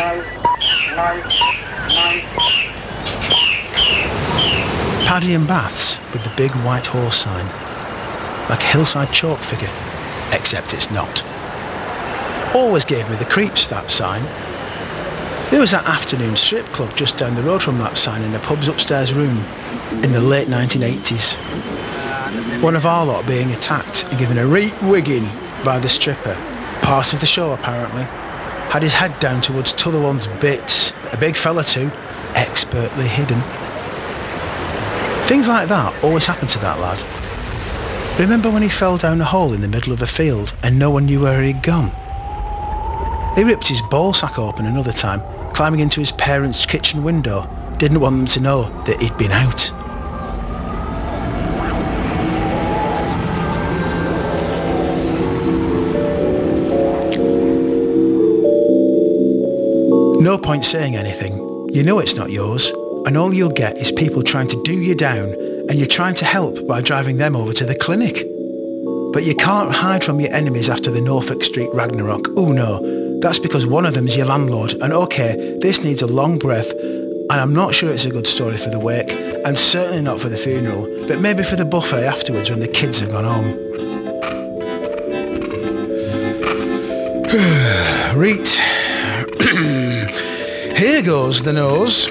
Paddy and Baths with the big white horse sign. Like a hillside chalk figure, except it's not. Always gave me the creeps, that sign. There was that afternoon strip club just down the road from that sign in the pub's upstairs room in the late 1980s. One of our lot being attacked and given a right wigging by the stripper. Part of the show apparently. Had his head down towards t'other one's bits. A big fella too, expertly hidden. Things like that always happened to that lad. Remember when he fell down a hole in the middle of a field and no one knew where he'd gone? He ripped his ball sack open another time, climbing into his parents' kitchen window. Didn't want them to know that he'd been out. No point saying anything. You know it's not yours, and all you'll get is people trying to do you down, and you're trying to help by driving them over to the clinic. But you can't hide from your enemies after the Norfolk Street Ragnarok. Oh no, that's because one of them's your landlord, and okay, this needs a long breath, and I'm not sure it's a good story for the wake, and certainly not for the funeral, but maybe for the buffet afterwards when the kids have gone home. Right. Here goes the nose.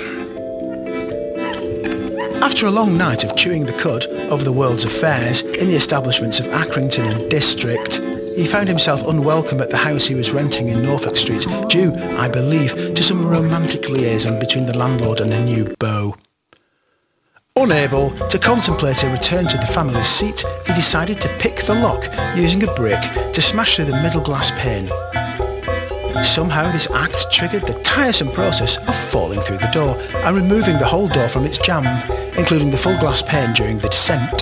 After a long night of chewing the cud over the world's affairs in the establishments of Accrington and District, he found himself unwelcome at the house he was renting in Norfolk Street, due, I believe, to some romantic liaison between the landlord and a new beau. Unable to contemplate a return to the family seat, he decided to pick the lock using a brick to smash through the middle glass pane. Somehow this act triggered the tiresome process of falling through the door and removing the whole door from its jamb, including the full glass pane during the descent.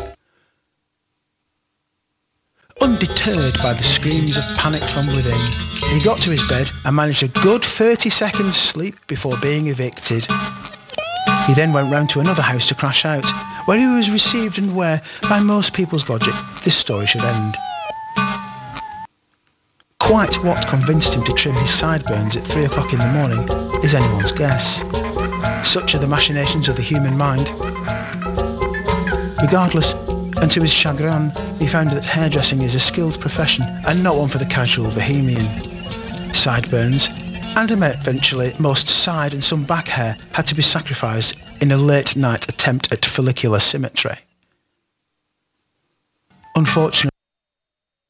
Undeterred by the screams of panic from within, he got to his bed and managed a good 30 seconds sleep before being evicted. He then went round to another house to crash out, where he was received and where, by most people's logic, this story should end. Quite what convinced him to trim his sideburns at 3 o'clock in the morning is anyone's guess. Such are the machinations of the human mind. Regardless, and to his chagrin, he found that hairdressing is a skilled profession and not one for the casual bohemian. Sideburns, and eventually most side and some back hair, had to be sacrificed in a late-night attempt at follicular symmetry. Unfortunately,